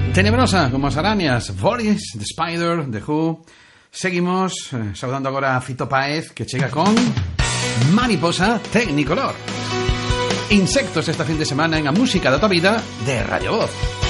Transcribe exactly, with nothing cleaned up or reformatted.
Tenebrosa como as arañas, Boris, The Spider, The Who. Seguimos eh, saudando agora a Fito Páez, que chega con Mariposa Tecnicolor. Insectos esta fin de semana en a música da tua vida de Radio Voz.